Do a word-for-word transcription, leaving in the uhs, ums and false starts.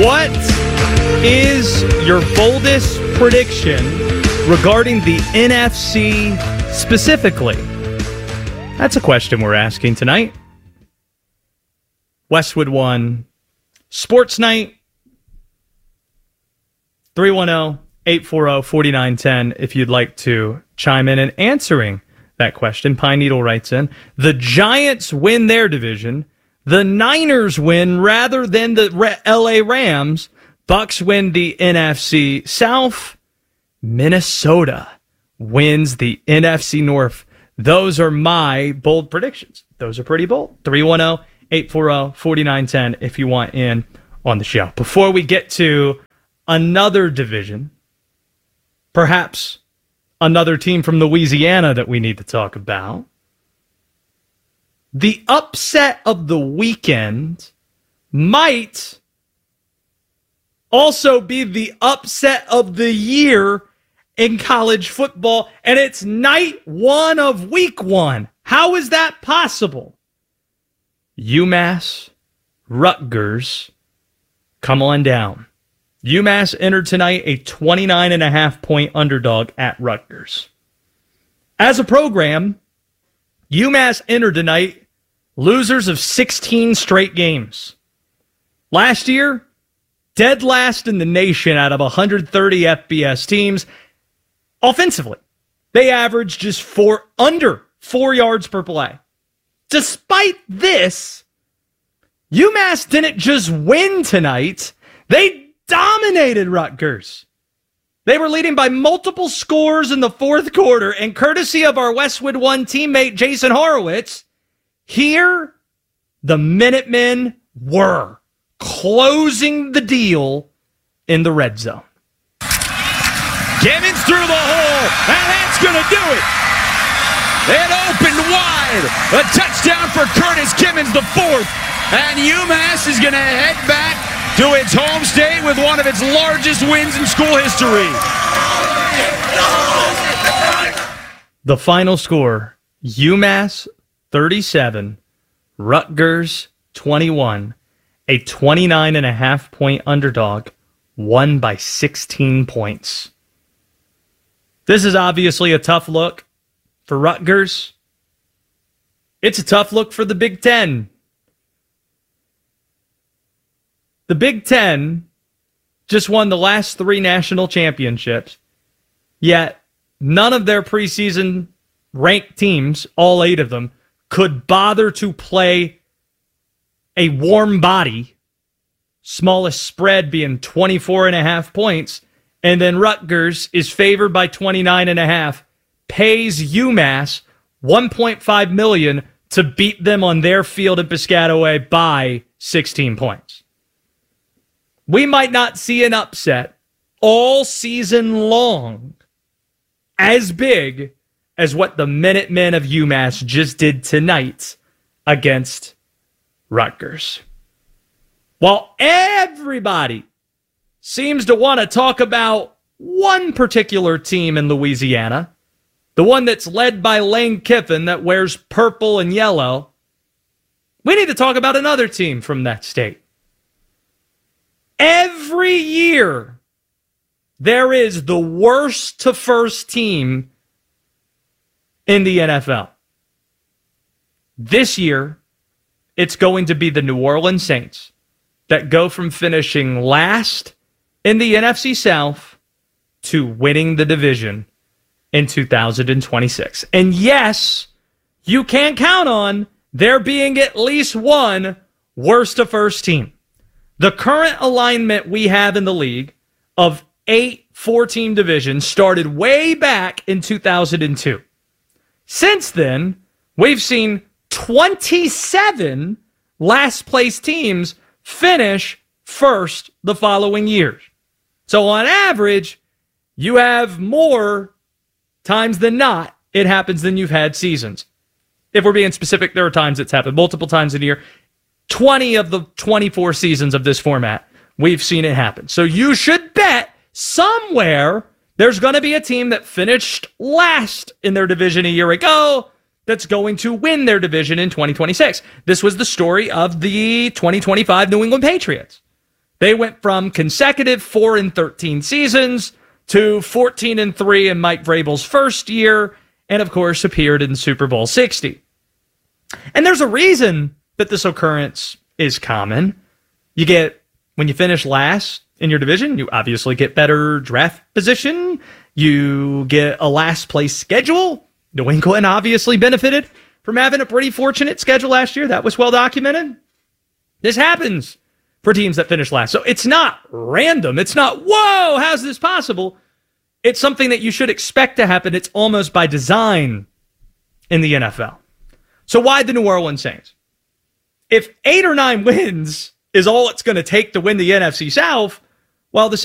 What is your boldest prediction regarding the N F C specifically? That's a question we're asking tonight. Westwood One Sports Night. three one zero, eight four zero, four nine one zero if you'd like to chime in and answering that question. Pine Needle writes in, the Giants win their division. The Niners win rather than the L A Rams. Bucks win the N F C South. Minnesota wins the N F C North. Those are my bold predictions. Those are pretty bold. three one zero, eight four zero, four nine one zero if you want in on the show. Before we get to another division, perhaps another team from Louisiana that we need to talk about, the upset of the weekend might also be the upset of the year in college football, and it's night one of week one. How is that possible? UMass, Rutgers, come on down. UMass entered tonight a twenty-nine and a half point underdog at Rutgers. As a program, UMass entered tonight losers of sixteen straight games. Last year, dead last in the nation out of one hundred thirty F B S teams. Offensively, they averaged just four under four yards per play. Despite this, UMass didn't just win tonight. They dominated Rutgers. They were leading by multiple scores in the fourth quarter, and courtesy of our Westwood One teammate Jason Horowitz, here the Minutemen were closing the deal in the red zone. Gibbons through the hole, and that's going to do it. It opened wide. A touchdown for Curtis Gibbons, the fourth. And UMass is going to head back to its home state with one of its largest wins in school history. The final score, UMass thirty-seven, Rutgers twenty-one, a twenty-nine and a half point underdog, won by sixteen points. This is obviously a tough look for Rutgers. It's a tough look for the Big Ten. The Big Ten just won the last three national championships, yet none of their preseason ranked teams, all eight of them, could bother to play a warm body, smallest spread being twenty-four and a half points, and then Rutgers is favored by twenty-nine and a half, pays UMass one point five million dollars to beat them on their field at Piscataway by sixteen points. We might not see an upset all season long as big as what the Minutemen of UMass just did tonight against Rutgers. While everybody seems to want to talk about one particular team in Louisiana, the one that's led by Lane Kiffin that wears purple and yellow, we need to talk about another team from that state. Every year, there is the worst to first team in the N F L. This year, it's going to be the New Orleans Saints that go from finishing last in the N F C South to winning the division in two thousand twenty-six. And yes, you can count on there being at least one worst to first team. The current alignment we have in the league of eight four-team divisions started way back in two thousand two. Since then, we've seen twenty-seven last-place teams finish first the following years. So on average, you have more times than not it happens than you've had seasons. If we're being specific, there are times it's happened multiple times in a year. twenty of the twenty-four seasons of this format, we've seen it happen. So you should bet somewhere there's going to be a team that finished last in their division a year ago that's going to win their division in twenty twenty-six. This was the story of the twenty twenty-five New England Patriots. They went from consecutive four and thirteen seasons to fourteen and three in Mike Vrabel's first year, and of course appeared in Super Bowl sixty. And there's a reason that this occurrence is common. You get, when you finish last in your division, you obviously get better draft position. You get a last place schedule. New England obviously benefited from having a pretty fortunate schedule last year. That was well documented. This happens for teams that finish last. So it's not random. It's not, whoa, how's this possible? It's something that you should expect to happen. It's almost by design in the N F L. So why the New Orleans Saints? If eight or nine wins is all it's going to take to win the N F C South, well, the